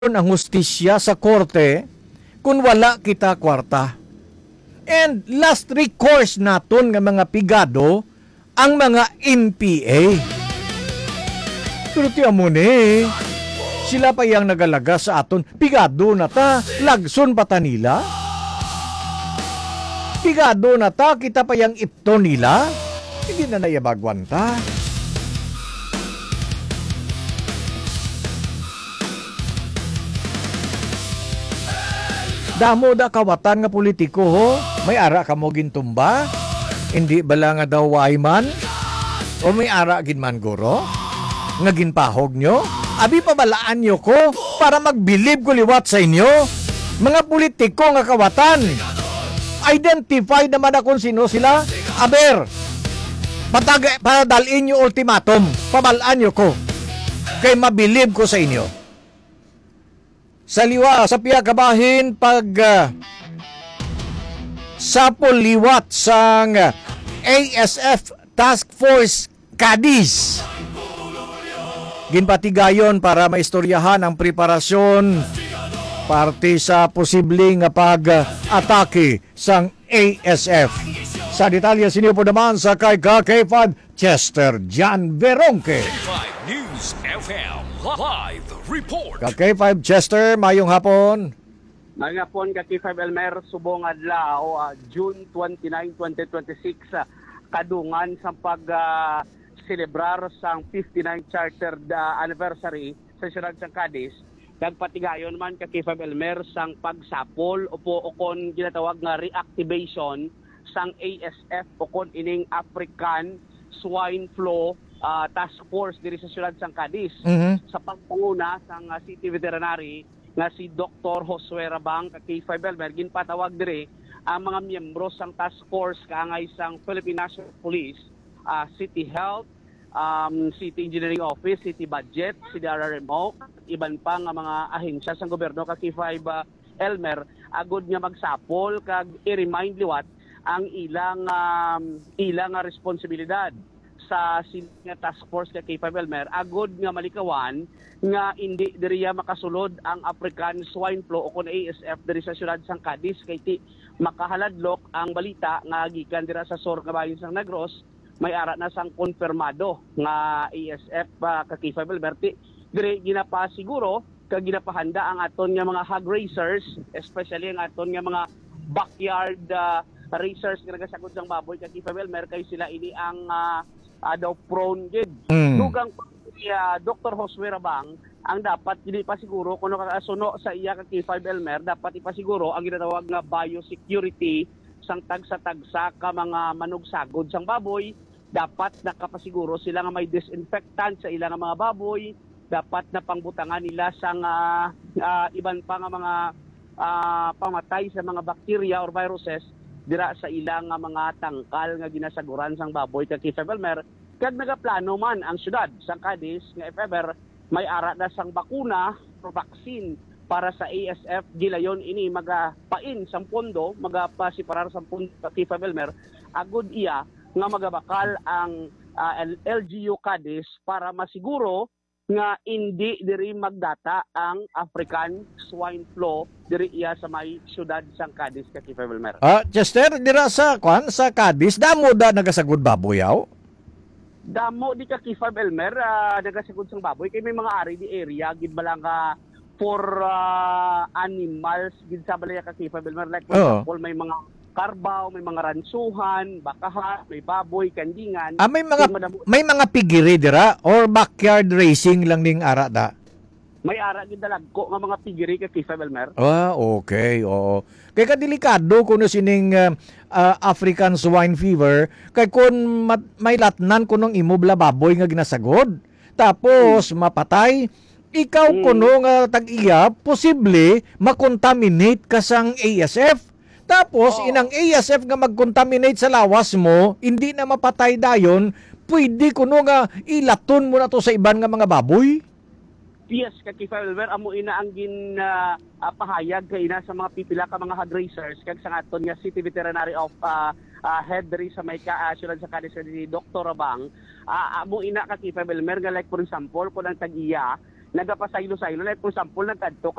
ang hustisya sa korte kung wala kita kwarta. And last recourse naton nga mga pigado ang mga NPA. Pero tiyan mo ni, sila pa yang nagalaga sa aton, pigado na ta, lagson pa ta nila. Pigado na ta, kita pa yang ipto nila, hindi na nayabagwan ta. Damo da kawatan nga politiko ho, may ara ka mo gintumba, hindi bala nga daw wayman, o may ara ginman guro, nga ginpahog nyo, abi pabalaan nyo ko para magbilib ko liwat sa inyo, mga politiko nga kawatan. Identify naman akong sino sila, aber, para dalin nyo ultimatum, pabalaan nyo ko, kay mabilib ko sa inyo. Sa liwa, sa piyakabahin, pag sapol liwat sang ASF Task Force Cadiz. Ginpatigayon para maistoryahan ang preparasyon parte sa posibleng pag-atake sang ASF. Sa detalye, siniyo po naman sa kay K5 Chester Jan Veronque. K5 News FM Live Report. K5 Chester, mayong hapon. Mayong hapon, K5 Elmer, subong adlaw, June 29, 2026, kadungan sa pag-celebrar sang 59th Chartered Anniversary sa Siyudad sang Cadiz. Nagpatigayon man K5 Elmer sang pagsapol o kon ginatawag nga reactivation sang ASF o kon ining African Swine Flu Task Force diri sa Siyudad sang Cadiz. Sa pagpanguna sang City Veterinary nga si Dr. Josue Rabang K5 Elmer, ginpatawag diri ang mga miyembro sang task force kaangay sang Philippine National Police, City Health, City Engineering Office, City Budget, City RRMO, iban pa nga mga ahensya sang gobyerno K5 Elmer, agud nga magsapol kag i-remind liwat ang ilang responsibilidad sa nga task force ka K5 Elmer, agud nga malikawan nga hindi diriya makasulod ang African Swine Flu o kon ASF diri sa siyudad sang Cadiz kay ti makahaladlok ang balita nga gikan dira sa Sur Caballos sang Negros, may ara na sang konfirmado nga ASF ka K5 Elmer. Diri ginapasiguro kag ginapahanda ang aton nga mga hog racers, especially ang aton nga mga backyard racers nga nagasagod sang baboy ka K5 Elmer, kay sila ini ang daw prone gid. Dugang si Dr. Josue Rabang ang dapat hindi pa siguro kuno kakasuno sa iya ka K5 Elmer, dapat ipasiguro ang ginatawag nga biosecurity sang tagsa-tagsa ka mga manugsagod sang baboy. Dapat nakapasiguro sila nga may disinfectant sa ilang mga baboy, dapat na pangbutangan nila sang iban pa nga mga pamatay sa mga bacteria or viruses dira sa ilang mga tangkal nga ginasaguran sang baboy kag K5 Elmer. Kag nagaplano man ang siyudad sang Cadiz nga if ever may ara na sang bakuna o vaccine para sa ASF, gilayon ini magapain sang pondo, magapasiparar sang pondo kag K5 Elmer, agud iya nga magabakal ang LGU Cadiz para masiguro nga hindi diri magdata ang African Swine Flu diri iya sa may siyudad sang Cadiz ka K5 Elmer. Chester, dira sa Cadiz, damo da nagasagod baboy yaw? Damo di ka K5 Elmer, nagasagod sang baboy kay may mga ari di area gid balang ka for animals gid sa balaya ka K5 Elmer, like for example may mga karbaw, may mga ransuhan, bakaha, may baboy, kandingan. May mga pigiri dira or backyard racing lang ning ara da? May ara gid dalagko nga mga pigiri ka K5 Elmer. Okay, oo. Kay kadelikado kuno sining African swine fever, kay kun may latnan kunong imo bla baboy nga ginasagod, tapos mapatay, ikaw kuno nga tag-iya posible makontaminate ka sang ASF. Tapos, inang ASF nga mag-contaminate sa lawas mo, hindi na mapatay dayon, pwede kuno nga ilaton mo na to sa iban nga mga baboy? Yes, K5 Elmer, amo ina ang pahayag kay ina sa mga pipila ka mga hog racers kag sa aton nga City Veterinary of Head diri sa may siyudad sa Cadiz ni Dr. Rabang. Amo ina ka K5 Elmer nga like for example kun ang tag-iya nagapasaylo-saylo na for example nagkadto